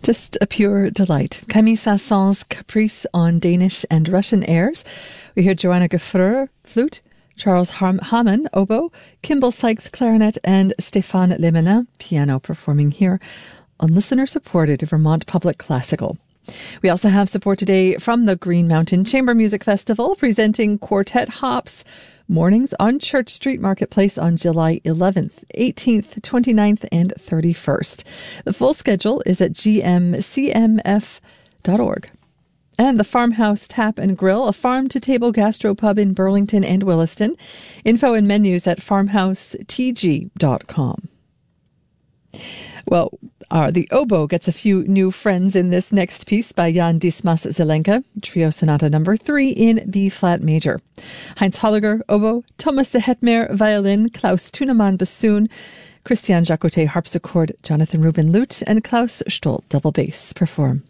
Just a pure delight. Camille Saint-Saëns' Caprice on Danish and Russian airs. We hear Joanna Gefreur, flute, Charles Hamann, oboe, Kimball Sykes, clarinet, and Stéphane Lemenin, piano, performing here on listener-supported Vermont Public Classical. We also have support today from the Green Mountain Chamber Music Festival, presenting Quartet Hops, mornings on Church Street Marketplace on July 11th, 18th, 29th, and 31st. The full schedule is at gmcmf.org. And the Farmhouse Tap and Grill, a farm-to-table gastropub in Burlington and Williston. Info and menus at farmhousetg.com. Well, the oboe gets a few new friends in this next piece by Jan Dismas Zelenka, Trio Sonata No. 3 in B-flat major. Heinz Holliger, oboe, Thomas de Hetmer, violin, Klaus Thunemann, bassoon, Christian Jacotet, harpsichord, Jonathan Rubin, lute, and Klaus Stoll, double bass, perform.